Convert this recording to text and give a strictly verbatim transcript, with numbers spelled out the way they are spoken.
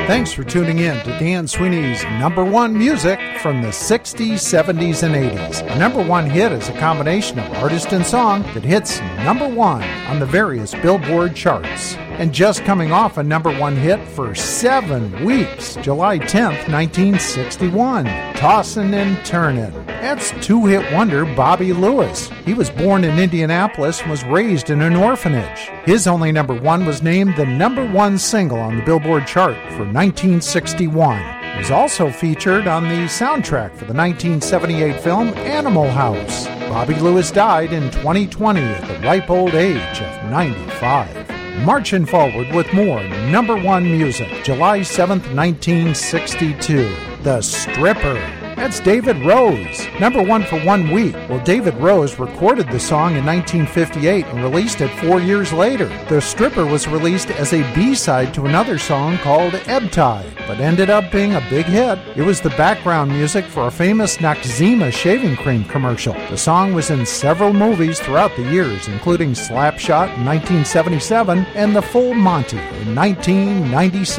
Thanks for tuning in to Dan Sweeney's Number One Music from the sixties, seventies, and eighties. A number one hit is a combination of artist and song that hits number one on the various Billboard charts. And just coming off a number one hit for seven weeks, July tenth, nineteen sixty-one, Tossin' and Turnin'. That's two-hit wonder Bobby Lewis. He was born in Indianapolis and was raised in an orphanage. His only number one was named the number one single on the Billboard chart for nineteen sixty-one. It was also featured on the soundtrack for the nineteen seventy-eight film Animal House. Bobby Lewis died in twenty twenty at the ripe old age of ninety-five. Marching forward with more number one music, July seventh, nineteen sixty-two, The Stripper. That's David Rose, number one for one week. Well, David Rose recorded the song in nineteen fifty-eight and released it four years later. The Stripper was released as a B-side to another song called Ebb Tide, but ended up being a big hit. It was the background music for a famous Noxzema shaving cream commercial. The song was in several movies throughout the years, including Slapshot in nineteen seventy-seven and The Full Monty in nineteen ninety-six.